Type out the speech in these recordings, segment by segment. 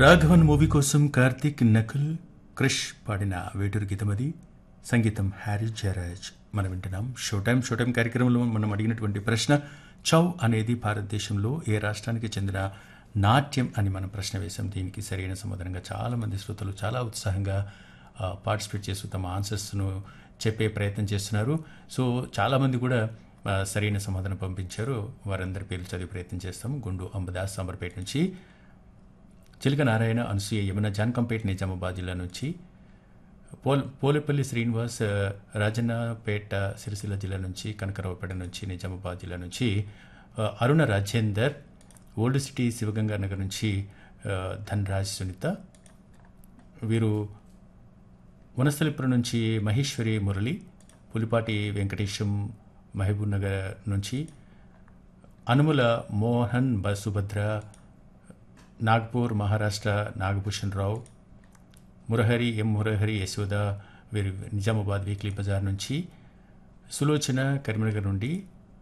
Raghavan movie కోసం కార్తిక్ నకుల్ క్రిష్ పాడిన వేటూరు గీతమది. సంగీతం హ్యారిస్ జయరాజ్. మనం వింటున్నాం షో టైం కార్యక్రమంలో మనం అడిగినటువంటి ప్రశ్న, చౌ అనేది భారతదేశంలో ఏ రాష్ట్రానికి చెందిన నాట్యం అని మనం ప్రశ్న వేశాం. దీనికి సరైన సమాధానంగా చాలామంది శ్రోతలు చాలా ఉత్సాహంగా పార్టిసిపేట్ చేస్తూ తమ ఆన్సర్స్ను చెప్పే ప్రయత్నం చేస్తున్నారు. సో చాలామంది కూడా సరైన సమాధానం పంపించారు. వారందరి పేర్లు చదివే ప్రయత్నం చేస్తాం. గుండు అంబదాస్ సాంబర్పేట నుంచి, చిలక నారాయణ, అనసూయ, యమున, జాన్కంపేట్ నిజామాబాద్ జిల్లా నుంచి, పోలేపల్లి శ్రీనివాస్ రాజన్నపేట సిరిసిల్ల జిల్లా నుంచి, కనకరావుపేట నుంచి నిజామాబాద్ జిల్లా నుంచి, అరుణ రాజేందర్ ఓల్డ్ సిటీ శివగంగా నగర్ నుంచి, ధన్రాజ్ సునీత, వీరు వనస్థలిపురం నుంచి మహేశ్వరి మురళి, పులిపాటి వెంకటేశం మహబూబ్ నగర్ నుంచి, అనుముల మోహన్ సుభద్ర నాగ్పూర్ మహారాష్ట్ర, నాగభూషణ్ రావు, మురహరి యశోద, వీరు నిజామాబాద్ వీక్లీ బజార్ నుంచి, సులోచన కరీంనగర్ నుండి,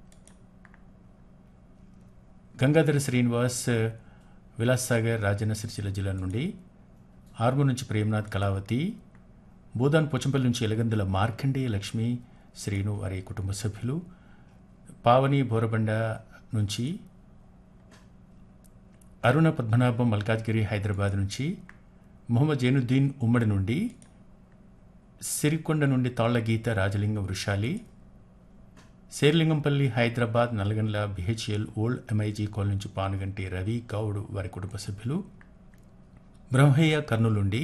గంగాధర శ్రీనివాస్ విలాస్ సాగర్ రాజన్న సిరిసిల్ల జిల్లా నుండి, ఆర్మూర్ నుంచి ప్రేమ్నాథ్ కళావతి, బోధాన్ పోచంపల్లి నుంచి ఎలగందుల మార్కండే లక్ష్మి శ్రీను వారి కుటుంబ సభ్యులు, పావని బోరబండ నుంచి, అరుణ పద్మనాభం మల్కాజ్గిరి హైదరాబాద్ నుంచి, మొహమ్మద్ జైనుద్దీన్ ఉమ్మడి నుండి, సిరికొండ నుండి తాళ్ల గీత Rajalingam Vrushali, Serilingampally Hyderabad Nallagandla BHEL old MIG colony నుంచి పానుగంటి రవి గౌడ్ వారి కుటుంబ సభ్యులు, బ్రహ్మయ్య కర్నూలు నుండి,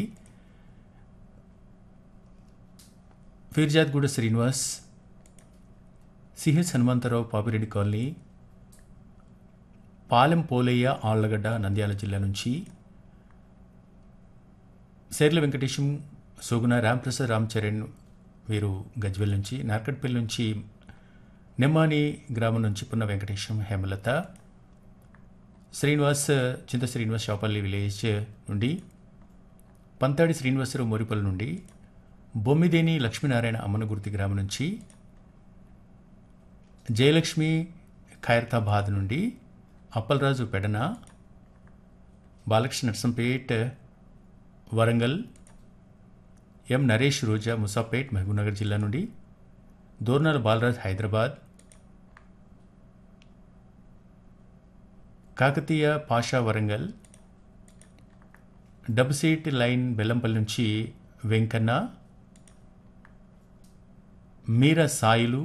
ఫీర్జాద్గూడ శ్రీనివాస్, సిహెచ్ హనుమంతరావు పాపిరెడ్డి కాలనీ, పాలెం పోలయ్య ఆళ్లగడ్డ నంద్యాల జిల్లా నుంచి, శేర్ల వెంకటేశం, సోగున రాంప్రసాద్ రామ్చరణ్ వీరు గజ్వెల్ నుంచి, నార్కట్పల్లి నుంచి నెమ్మాని గ్రామం నుంచి పున్న వెంకటేశం, హేమలత, శ్రీనివాస్ చింత శ్రీనివాస్ షాపల్లి విలేజ్ నుండి, పంతాడి శ్రీనివాసరావు మోరిపల్లి నుండి, బొమ్మిదేని లక్ష్మీనారాయణ అమ్మనగుర్తి గ్రామం నుంచి, జయలక్ష్మి ఖైరతాబాద్ నుండి, అప్పలరాజు పెడన, బాలకృష్ణ నర్సంపేట్ వరంగల్, ఎం నరేష్ రోజా ముసాపేట్ మహబూబ్నగర్ జిల్లా నుండి, దోర్నాల బాలరాజ్ హైదరాబాద్, కాకతీయ పాషా వరంగల్, డబ్సీట్ లైన్ బెల్లంపల్లి నుంచి వెంకన్న, మీరా సాయిలు,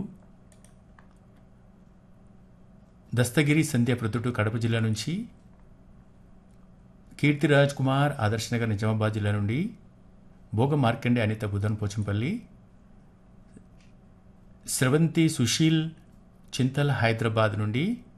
దస్తగిరి సంధ్య ప్రొద్దుటూ కడప జిల్లా నుంచి, కీర్తిరాజ్ కుమార్ ఆదర్శనగర్ నిజామాబాద్ జిల్లా నుండి, భోగ మార్కండే అనిత బుధన్ పోచంపల్లి, స్రవంతి సుశీల్ చింతల్ హైదరాబాద్ నుండి,